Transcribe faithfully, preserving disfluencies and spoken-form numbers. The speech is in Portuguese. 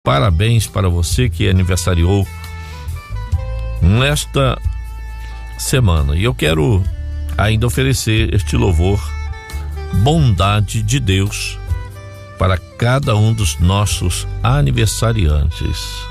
parabéns para você que aniversariou nesta semana. E eu quero ainda oferecer este louvor, Bondade de Deus, para cada um dos nossos aniversariantes.